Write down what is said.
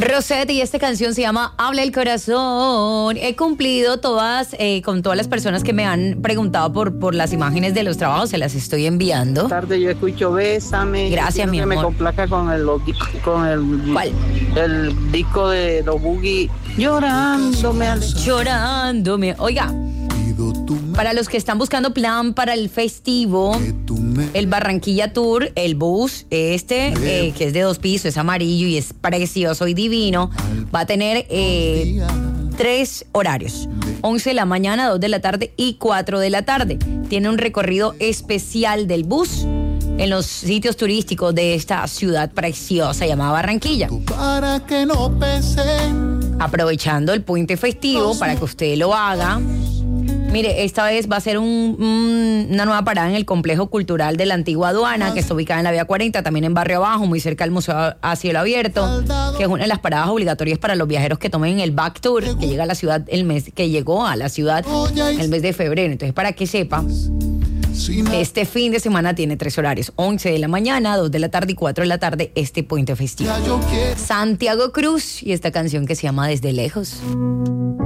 Rosette, y esta canción se llama Habla el Corazón. He cumplido con todas las personas que me han preguntado por las imágenes de los trabajos, se las estoy enviando. Buenas tardes, yo escucho Bésame. Gracias, mi amor. Que me complaca con el ¿Cuál? El disco de los Boogie. Llorándome. Oiga, para los que están buscando plan para el festivo, el Barranquilla Tour, el bus que es de 2 pisos, es amarillo y es precioso y divino, va a tener 3 horarios: 11 de la mañana, 2 de la tarde y 4 de la tarde. Tiene un recorrido especial del bus en los sitios turísticos de esta ciudad preciosa llamada Barranquilla. Para que no pesen. Aprovechando el puente festivo para que usted lo haga. Mire, esta vez va a ser una nueva parada en el complejo cultural de la antigua aduana, que está ubicada en la vía 40, también en Barrio Abajo, muy cerca del Museo a Cielo Abierto, que es una de las paradas obligatorias para los viajeros que tomen el Back Tour, que llegó a la ciudad el mes de febrero. Entonces, para que sepa, este fin de semana tiene 3 horarios: 11 de la mañana, 2 de la tarde y 4 de la tarde, este puente festivo. Santiago Cruz y esta canción que se llama Desde Lejos.